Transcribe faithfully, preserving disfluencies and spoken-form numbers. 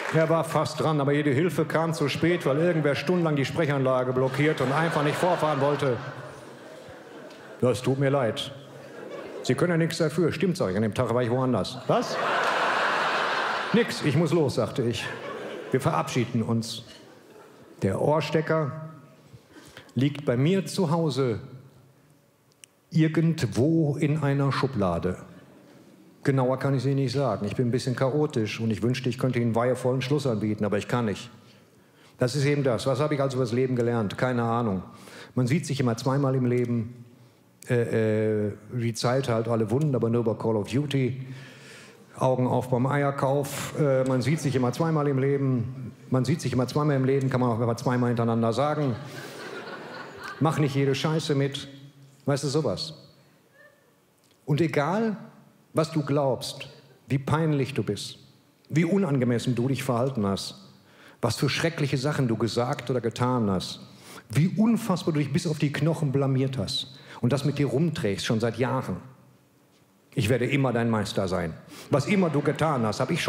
Er war fast dran, aber jede Hilfe kam zu spät, weil irgendwer stundenlang die Sprechanlage blockiert und einfach nicht vorfahren wollte. Das tut mir leid. Sie können ja nichts dafür. Stimmt's euch? An dem Tag war ich woanders. Was? Nix, ich muss los, sagte ich. Wir verabschieden uns. Der Ohrstecker liegt bei mir zu Hause irgendwo in einer Schublade. Genauer kann ich es Ihnen nicht sagen. Ich bin ein bisschen chaotisch und ich wünschte, ich könnte Ihnen einen weihevollen Schluss anbieten, aber ich kann nicht. Das ist eben das. Was habe ich also über das Leben gelernt? Keine Ahnung. Man sieht sich immer zweimal im Leben. Äh, äh, die Zeit halt alle Wunden, aber nur über Call of Duty. Augen auf beim Eierkauf. Äh, man sieht sich immer zweimal im Leben. Man sieht sich immer zweimal im Leben, kann man auch immer zweimal hintereinander sagen. Mach nicht jede Scheiße mit. Weißt du, sowas. Und egal, was du glaubst, wie peinlich du bist, wie unangemessen du dich verhalten hast, was für schreckliche Sachen du gesagt oder getan hast, wie unfassbar du dich bis auf die Knochen blamiert hast und das mit dir rumträgst, schon seit Jahren. Ich werde immer dein Meister sein. Was immer du getan hast, habe ich schon